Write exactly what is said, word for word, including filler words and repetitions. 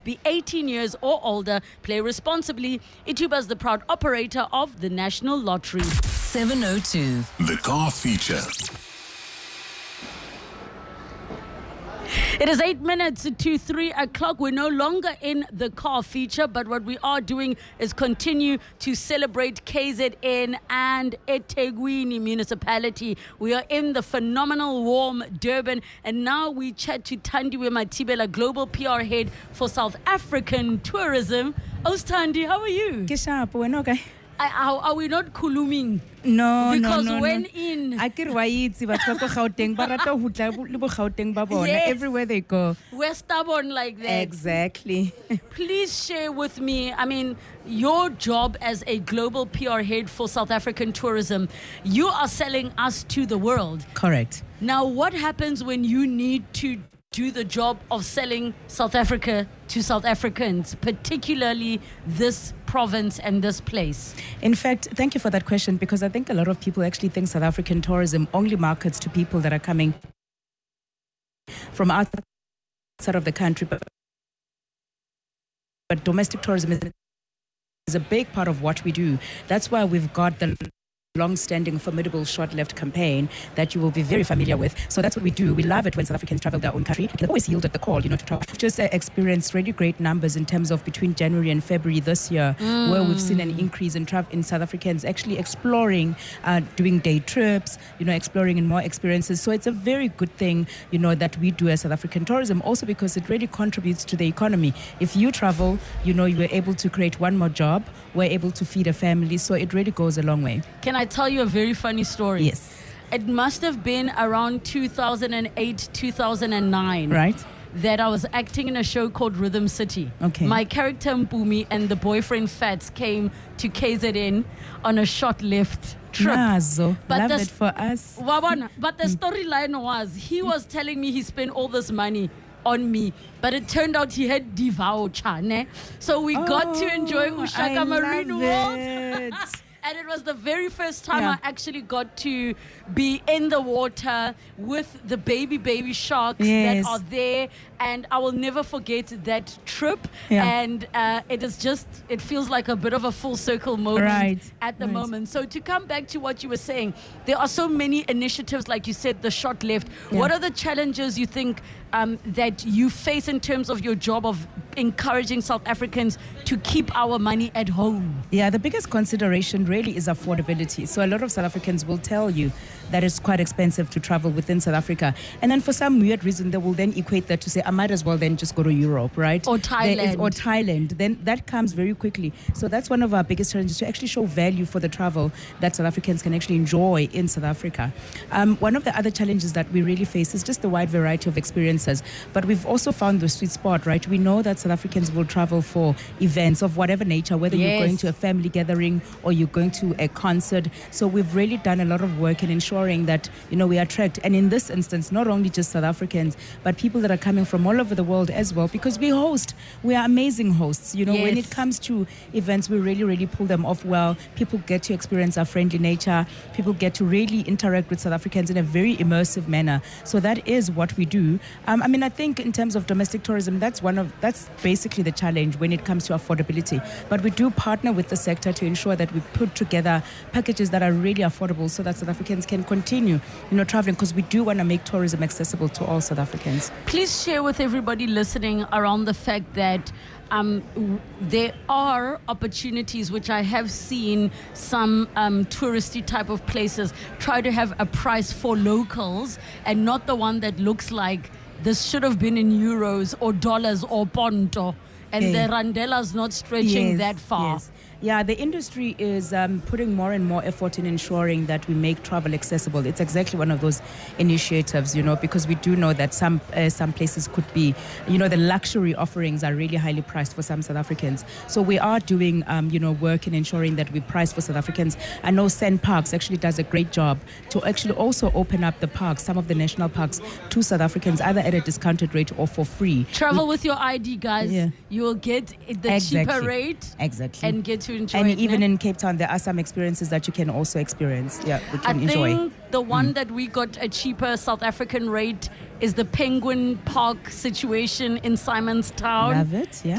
Be eighteen years or older. Play responsibly. Ituba is the proud operator of the National Lottery. seven oh two. The Car Feature. It is eight minutes to three o'clock. We're no longer in the car feature, but what we are doing is continue to celebrate K Z N and eThekwini municipality. We are in the phenomenal warm Durban, and now we chat to Thandiwe Matibela, Global P R Head for South African Tourism. Oh, Thandi, how are you? Keshapo, we're okay. I, how, are we not kuluming? No, because no, no. when no. in yes. everywhere they go. We're stubborn like that. Exactly. Please share with me, I mean, your job as a global P R head for South African tourism. You are selling us to the world. Correct. Now, what happens when you need to do the job of selling South Africa to South Africans, particularly this province and this place? In fact, thank you for that question, because I think a lot of people actually think South African tourism only markets to people that are coming from outside of the country. But, but domestic tourism is a big part of what we do. That's why we've got the long-standing formidable short left campaign that you will be very familiar with. So that's what we do. We love it when South Africans travel their own country. They've always yielded the call, you know, to travel. We've just uh, experienced really great numbers in terms of between January and February this year, mm. where we've seen an increase in travel in South Africans actually exploring, uh, doing day trips, you know, exploring in more experiences. So it's a very good thing, you know, that we do as South African tourism, also because it really contributes to the economy. If you travel, you know, you were able to create one more job, we're able to feed a family. So it really goes a long way. Can I tell you a very funny story? Yes. It must have been around two thousand eight, two thousand nine. Right. That I was acting in a show called Rhythm City. Okay. My character Mpumi and the boyfriend Fats came to K Z N on a short left trip. Nazo. But Love the, it for us. But the storyline was, he was telling me he spent all this money on me, but it turned out he had divoucher, ne? So we oh, got to enjoy Ushaka I Marine love World. And it was the very first time yeah. I actually got to be in the water with the baby, baby sharks yes. that are there. And I will never forget that trip. Yeah. And uh, it is just, it feels like a bit of a full circle moment right. at the right. moment. So to come back to what you were saying, there are so many initiatives, like you said, the short left. Yeah. What are the challenges you think um, that you face in terms of your job of encouraging South Africans to keep our money at home? Yeah, the biggest consideration really is affordability. So a lot of South Africans will tell you that it's quite expensive to travel within South Africa. And then for some weird reason, they will then equate that to say, I might as well then just go to Europe, right? Or Thailand. Is, or Thailand. Then that comes very quickly. So that's one of our biggest challenges, to actually show value for the travel that South Africans can actually enjoy in South Africa. Um, one of the other challenges that we really face is just the wide variety of experiences. But we've also found the sweet spot, right? We know that South Africans will travel for events of whatever nature, whether yes. you're going to a family gathering or you're going to a concert. So we've really done a lot of work in ensuring that, you know, we attract, and in this instance, not only just South Africans, but people that are coming from all over the world as well, because we host, we are amazing hosts. You know, yes. when it comes to events, we really, really pull them off well. People get to experience our friendly nature. People get to really interact with South Africans in a very immersive manner. So that is what we do. Um, I mean, I think in terms of domestic tourism, that's one of, that's basically the challenge when it comes to affordability. But we do partner with the sector to ensure that we put together packages that are really affordable so that South Africans can continue, you know, traveling, because we do want to make tourism accessible to all South Africans. Please share with everybody listening around the fact that um, w- there are opportunities which I have seen some um, touristy type of places try to have a price for locals and not the one that looks like this should have been in euros or dollars or ponto, and yeah. the randela's not stretching yes, that far. Yes. Yeah, the industry is um, putting more and more effort in ensuring that we make travel accessible. It's exactly one of those initiatives, you know, because we do know that some uh, some places could be, you know, the luxury offerings are really highly priced for some South Africans. So we are doing, um, you know, work in ensuring that we price for South Africans. I know Sand Parks actually does a great job to actually also open up the parks, some of the national parks, to South Africans, either at a discounted rate or for free. Travel we, with your I D, guys. Yeah. You will get the exactly. cheaper rate exactly. and get to to enjoy and it. even ne? in Cape Town, there are some experiences that you can also experience. Yeah, we I can enjoy. think the one that we got a cheaper South African rate is the Penguin Park situation in Simonstown. Love it. Yeah.